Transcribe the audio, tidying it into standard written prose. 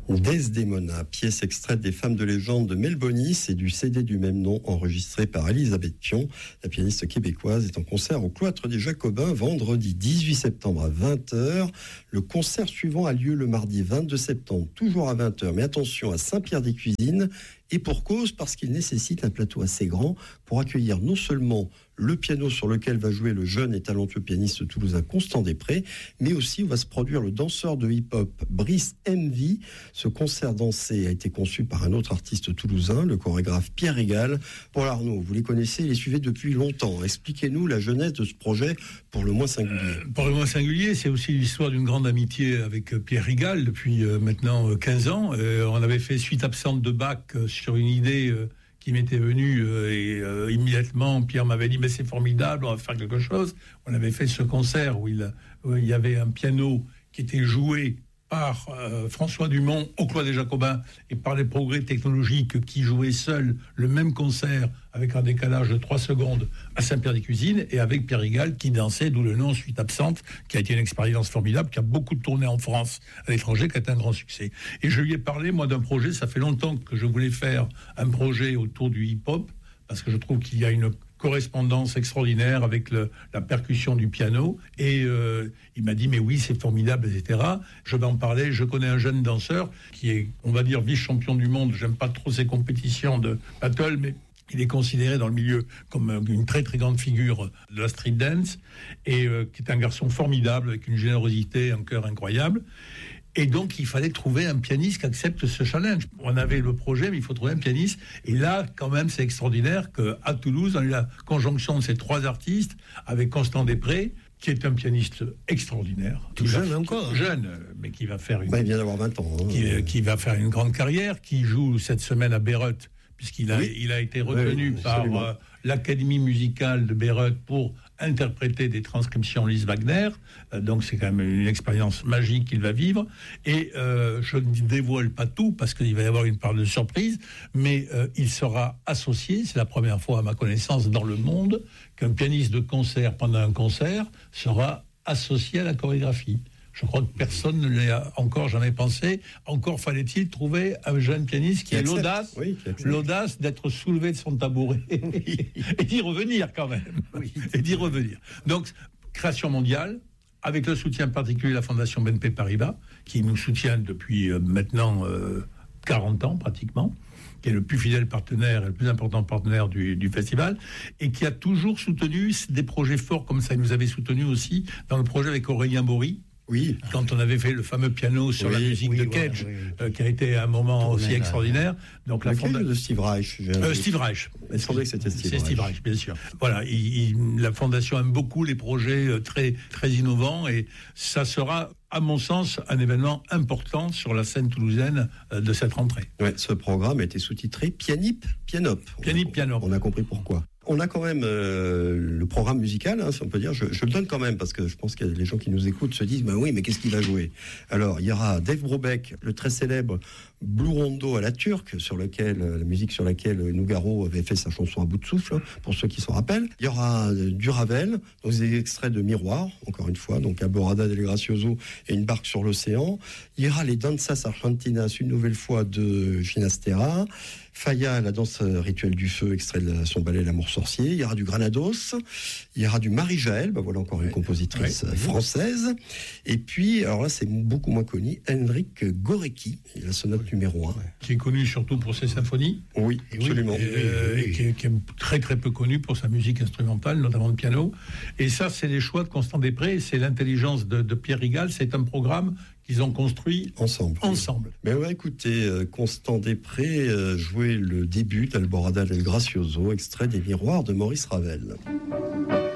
Desdemona, pièce extraite des Femmes de légende de Melbonis et du CD du même nom enregistré par Elisabeth Thion. La pianiste québécoise est en concert au Cloître des Jacobins vendredi 18 septembre à 20h. Le concert suivant a lieu le mardi 22 septembre, toujours à 20h. Mais attention, à Saint-Pierre-des-Cuisines. Et pour cause, parce qu'il nécessite un plateau assez grand pour accueillir non seulement le piano sur lequel va jouer le jeune et talentueux pianiste toulousain Constant Després, mais aussi où va se produire le danseur de hip-hop Brice MV. Ce concert dansé a été conçu par un autre artiste toulousain, le chorégraphe Pierre Régal. Paul Arnaud, vous les connaissez et les suivez depuis longtemps. Expliquez-nous la genèse de ce projet pour le moins singulier. Pour le moins singulier, c'est aussi l'histoire d'une grande amitié avec Pierre Régal depuis maintenant 15 ans. On avait fait suite absente de Bach sur une idée qui m'était venue et immédiatement Pierre m'avait dit mais c'est formidable, on va faire quelque chose. On avait fait ce concert où il y avait un piano qui était joué par François Dumont au Cloître des Jacobins et par les progrès technologiques qui jouaient seuls le même concert avec un décalage de 3 secondes à Saint-Pierre-des-Cuisines et avec Pierre Régal qui dansait, d'où le nom Suite Absente, qui a été une expérience formidable, qui a beaucoup tourné en France, à l'étranger, qui a été un grand succès. Et je lui ai parlé, moi, d'un projet, ça fait longtemps que je voulais faire un projet autour du hip-hop, parce que je trouve qu'il y a une correspondance extraordinaire avec la percussion du piano, et il m'a dit mais oui c'est formidable, etc. Je vais en parler. Je connais un jeune danseur qui est, on va dire, vice-champion du monde. J'aime pas trop ces compétitions de battle, mais il est considéré dans le milieu comme une très très grande figure de la street dance, et qui est un garçon formidable avec une générosité, un cœur incroyable. Et donc, il fallait trouver un pianiste qui accepte ce challenge. On avait le projet, mais il faut trouver un pianiste. Et là, quand même, c'est extraordinaire qu'à Toulouse, on a eu la conjonction de ces 3 artistes avec Constant Després, qui est un pianiste extraordinaire. Tout jeune encore. Jeune, mais qui va faire une... il vient d'avoir 20 ans. Qui va faire une grande carrière, qui joue cette semaine à Bayreuth, puisqu'il a, il a été retenu par l'Académie musicale de Bayreuth pour interpréter des transcriptions Lise Wagner. Donc c'est quand même une expérience magique qu'il va vivre. Et je ne dévoile pas tout parce qu'il va y avoir une part de surprise, mais il sera associé, c'est la première fois à ma connaissance dans le monde qu'un pianiste de concert pendant un concert sera associé à la chorégraphie. Je crois que personne ne l'a encore jamais pensé. Encore fallait-il trouver un jeune pianiste qui ait l'audace d'être soulevé de son tabouret et d'y revenir quand même. Oui. Et d'y revenir. Donc, création mondiale, avec le soutien particulier de la Fondation BNP Paribas, qui nous soutient depuis maintenant 40 ans pratiquement, qui est le plus fidèle partenaire et le plus important partenaire du festival, et qui a toujours soutenu des projets forts comme ça. Il nous avait soutenu aussi dans le projet avec Aurélien Bory. Oui. Quand on avait fait le fameux piano sur la musique de Cage, qui a été un moment aussi extraordinaire. Donc la fondation de Steve Reich. Steve Reich. Il semblait que c'était Steve Reich. C'est Steve Reich, bien sûr. Voilà, la fondation aime beaucoup les projets très très innovants, et ça sera, à mon sens, un événement important sur la scène toulousaine de cette rentrée. Ouais, ce programme a été sous-titré Pianip, Pianop. Pianip, Pianop. On a compris pourquoi. On a quand même le programme musical, si on peut dire. Je le donne quand même parce que je pense que les gens qui nous écoutent se disent oui, mais qu'est-ce qu'il va jouer? Alors, il y aura Dave Brubeck, le très célèbre Blue Rondo à la turque, la musique sur laquelle Nougaro avait fait sa chanson à bout de souffle, pour ceux qui s'en rappellent. Il y aura du Ravel, donc des extraits de Miroir, encore une fois, donc Alborada del Gracioso et Une barque sur l'océan. Il y aura les Danzas Argentinas, une nouvelle fois de Ginastera. Faya, la danse rituelle du feu, extrait de son ballet L'amour sorcier. Il y aura du Granados. Il y aura du Marie-Jaël, voilà encore une compositrice française. Et puis, alors là, c'est beaucoup moins connu, Henryk Górecki, la sonate numéro 1. Qui est connu surtout pour ses symphonies. Oui, absolument. Et qui est très très peu connu pour sa musique instrumentale, notamment de piano. Et ça, c'est les choix de Constant Després, c'est l'intelligence de Pierre Régal. C'est un programme qu'ils ont construit ensemble. Mais on va écouter Constant Després jouer le début d'Alborada del Gracioso, extrait des Miroirs de Maurice Ravel.